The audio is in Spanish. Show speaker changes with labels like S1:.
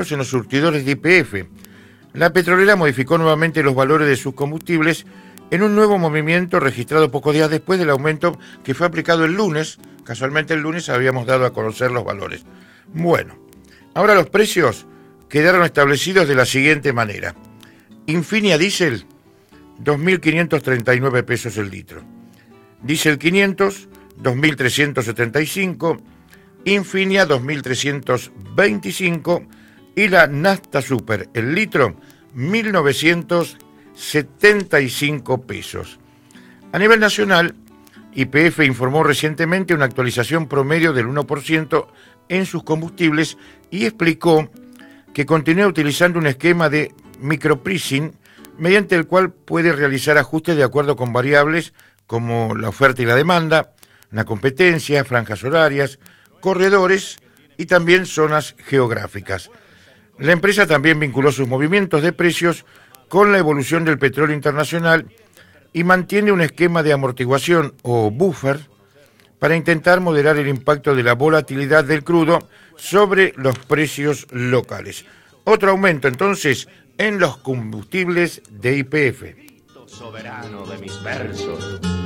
S1: en los surtidores de YPF. La petrolera modificó nuevamente los valores de sus combustibles en un nuevo movimiento registrado pocos días después del aumento que fue aplicado el lunes. Casualmente el lunes habíamos dado a conocer los valores. Bueno, ahora los precios quedaron establecidos de la siguiente manera. Infinia Diesel, 2.539 pesos el litro. Diesel 500, 2.375. Infinia, 2.325. Y la Nafta Super, el litro, 1.975 pesos. A nivel nacional, YPF informó recientemente una actualización promedio del 1% en sus combustibles y explicó que continúa utilizando un esquema de micropricing mediante el cual puede realizar ajustes de acuerdo con variables como la oferta y la demanda, la competencia, franjas horarias, corredores y también zonas geográficas. La empresa también vinculó sus movimientos de precios con la evolución del petróleo internacional y mantiene un esquema de amortiguación o buffer para intentar moderar el impacto de la volatilidad del crudo sobre los precios locales. Otro aumento entonces en los combustibles de YPF.
S2: Soberano de mis versos.